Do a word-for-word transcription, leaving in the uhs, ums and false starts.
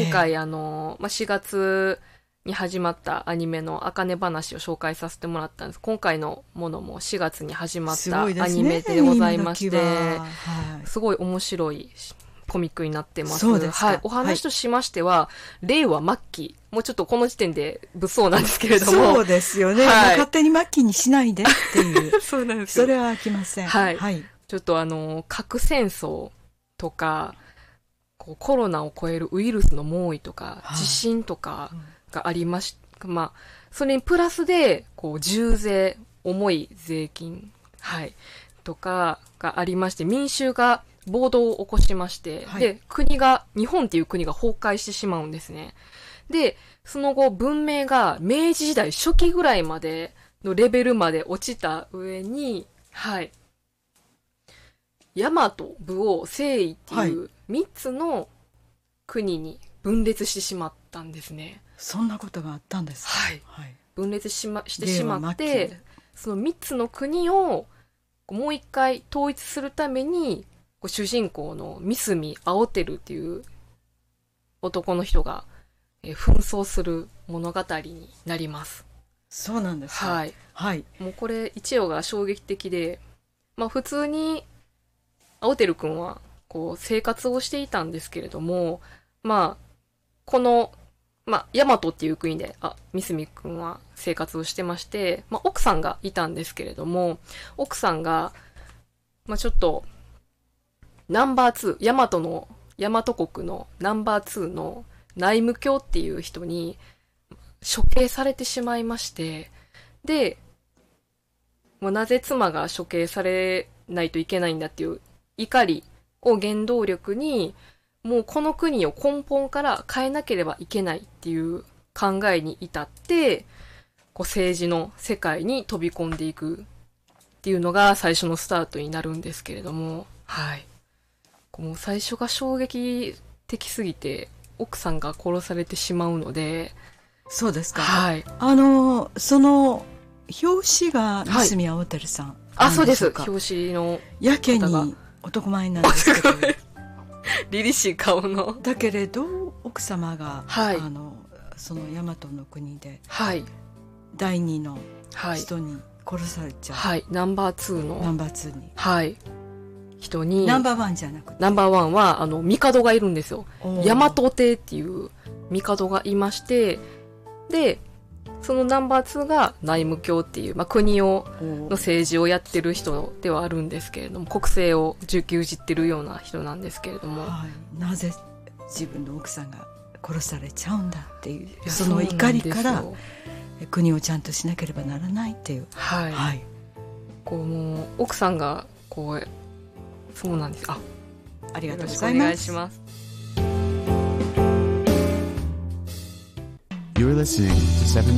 今回、えー、あの、まあ、しがつに始まったアニメのあかね話を紹介させてもらったんです。今回のものもしがつに始まったアニメでございまして、すごいですね、はい、すごい面白いコミックになってます。 そうですか。 はい。お話としましては、はい、令和末期。もうちょっとこの時点で物騒なんですけれども。 そうですよね。はい、もう勝手に末期にしないでっていう。 そうなんですよ。 それは飽きません。 はい。はい、ちょっとあの、核戦争とか、こうコロナを超えるウイルスの猛威とか、地震とかがありまし、はい、まあ、それにプラスで、こう、重税、重い税金、はい、とかがありまして、民衆が暴動を起こしまして、はい、で、国が、日本っていう国が崩壊してしまうんですね。で、その後、文明が明治時代初期ぐらいまでのレベルまで落ちた上に、はい、大和、武王、征夷っていうみっつの国に分裂してしまったんですね。 そんなことがあったんですか？ はい。はい、分裂し、ま、してしまって、そのみっつの国をもう一回統一するために、主人公の三角青輝っていう男の人がえ紛争する物語になります。 そうなんですか。 はい。 はい。 もうこれ一応が衝撃的で、まあ普通に青輝くんはこう生活をしていたんですけれども、まあこのまあ大和っていう国であ三角くんは生活をしてまして、まあ奥さんがいたんですけれども、奥さんがまあちょっとナンバーツー、大和の、大和国のナンバーツーの内務卿っていう人に処刑されてしまいまして、で、もうなぜ妻が処刑されないといけないんだっていう怒りを原動力に、もうこの国を根本から変えなければいけないっていう考えに至って、こう政治の世界に飛び込んでいくっていうのが最初のスタートになるんですけれども、はい。もう最初が衝撃的すぎて奥さんが殺されてしまうので。 そうですか。 はい。 あのその表紙が三角青輝さん、はい、 あ、そうです。表紙のやけに男前なんですけど凛々しい顔のだけれど奥様が、 はい、 あのその大和の国で、 はい、 第二の人に殺されちゃう、 はい、ナンバーツーのナンバーツーに、 はい人に、 ナンバーワンじゃなくてナンバーワンはあの帝がいるんですよ。大和帝っていう帝がいまして、でそのナンバーツーが内務卿っていう、まあ、国をの政治をやってる人ではあるんですけれども、国政を牛耳ってるような人なんですけれども、 はい、なぜ自分の奥さんが殺されちゃうんだっていう、その怒りから国をちゃんとしなければならないっていう、 はい、はい、こうもう奥さんがこうそうなんです。あ、 ありがとうございます。 お願いします。 You're listening to seven